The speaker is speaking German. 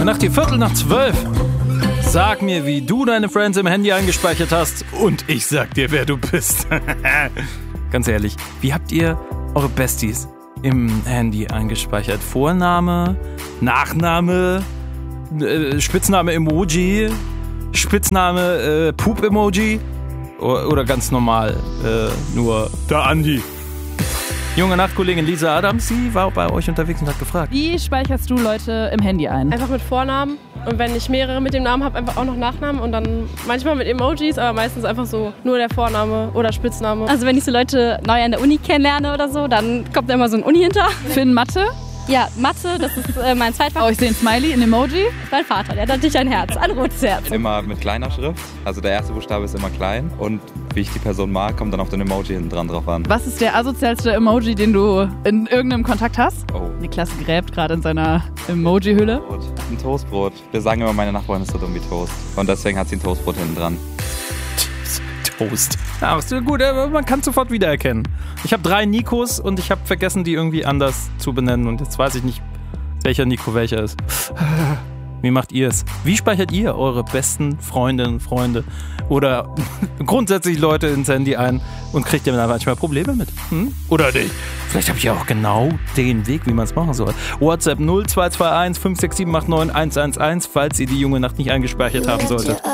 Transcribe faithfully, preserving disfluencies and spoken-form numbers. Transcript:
Junge Nacht, hier Viertel nach zwölf. Sag mir, wie du deine Friends im Handy eingespeichert hast und ich sag dir, wer du bist. Ganz ehrlich, wie habt ihr eure Besties im Handy eingespeichert? Vorname, Nachname, äh, Spitzname Emoji, Spitzname äh, Poop-Emoji oder, oder ganz normal äh, nur der Andi? Junge Nachtkollegin Lisa Adams, sie war bei euch unterwegs und hat gefragt. Wie speicherst du Leute im Handy ein? Einfach mit Vornamen und wenn ich mehrere mit dem Namen habe, einfach auch noch Nachnamen und dann manchmal mit Emojis, aber meistens einfach so nur der Vorname oder Spitzname. Also wenn ich so Leute neu an der Uni kennenlerne oder so, dann kommt da immer so ein Uni hinter. Finn Mathe? Ja, Mathe, das ist äh, mein Zweitfach. Oh, ich sehe ein Smiley, ein Emoji. Mein Vater, der hat natürlich ein Herz, ein rotes Herz. Immer mit kleiner Schrift, also der erste Buchstabe ist immer klein und wie ich die Person mag, kommt dann auf den Emoji hinten dran drauf an. Was ist der asozialste Emoji, den du in irgendeinem Kontakt hast? Oh. Niklas gräbt gerade in seiner Emoji-Hülle. Ein Toastbrot. Wir sagen immer, meine Nachbarin ist so dumm wie Toast und deswegen hat sie ein Toastbrot hinten dran. Toast. Ja, ist gut, man kann sofort wiedererkennen. Ich habe drei Nikos und ich habe vergessen, die irgendwie anders zu benennen und jetzt weiß ich nicht, welcher Nico welcher ist. Wie macht ihr es? Wie speichert ihr eure besten Freundinnen, Freunde oder grundsätzlich Leute ins Handy ein und kriegt ihr da manchmal Probleme mit? Hm? Oder nicht? Vielleicht habe ich ja auch genau den Weg, wie man es machen soll. WhatsApp null zwei zwei eins fünf sechs sieben acht neun eins eins eins, falls ihr die junge Nacht nicht eingespeichert haben solltet.